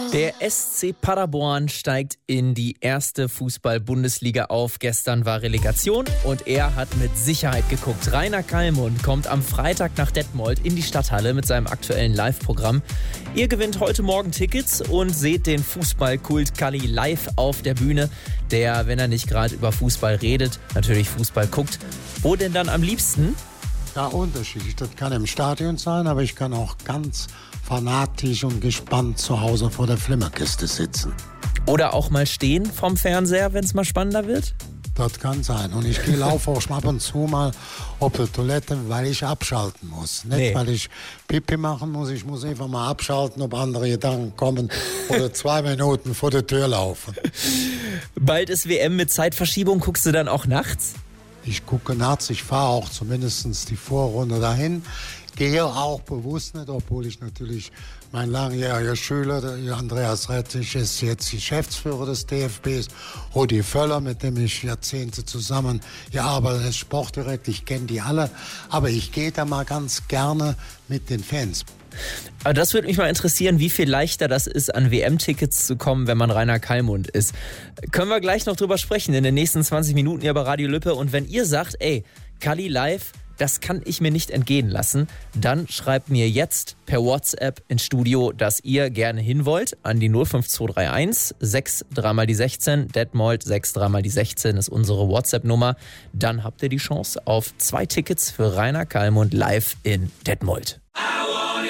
Der SC Paderborn steigt in die erste Fußball-Bundesliga auf. Gestern war Relegation und er hat mit Sicherheit geguckt. Rainer Kallmund kommt am Freitag nach Detmold in die Stadthalle mit seinem aktuellen Live-Programm. Ihr gewinnt heute Morgen Tickets und seht den Fußballkult Kalli live auf der Bühne, der, wenn er nicht gerade über Fußball redet, natürlich Fußball guckt. Wo denn dann am liebsten? Ja, unterschiedlich. Das kann im Stadion sein, aber ich kann auch ganz fanatisch und gespannt zu Hause vor der Flimmerkiste sitzen. Oder auch mal stehen vom Fernseher, wenn es mal spannender wird? Das kann sein. Und ich laufe auch ab und zu mal auf die Toilette, weil ich abschalten muss. Nicht, weil ich Pipi machen muss. Ich muss einfach mal abschalten, ob andere Gedanken kommen oder 2 Minuten vor der Tür laufen. Bald ist WM mit Zeitverschiebung. Guckst du dann auch nachts? Ich gucke nachts. Ich fahre auch zumindest die Vorrunde dahin. Gehe auch bewusst nicht, obwohl ich natürlich mein langjähriger Schüler, der Andreas Rettich, ist jetzt Geschäftsführer des DFBs. Rudi Völler, mit dem ich Jahrzehnte zusammen gearbeitet habe, Sportdirektor, ich kenne die alle. Aber ich gehe da mal ganz gerne mit den Fans. Aber das würde mich mal interessieren, wie viel leichter das ist, an WM-Tickets zu kommen, wenn man Rainer Kallmund ist. Können wir gleich noch drüber sprechen in den nächsten 20 Minuten hier bei Radio Lippe. Und wenn ihr sagt, ey, Kalli live, das kann ich mir nicht entgehen lassen, dann schreibt mir jetzt per WhatsApp ins Studio, dass ihr gerne hin wollt, an die 05231 6 3 mal die 16, Detmold 6 3 mal die 16 ist unsere WhatsApp-Nummer. Dann habt ihr die Chance auf 2 Tickets für Rainer Kallmund live in Detmold.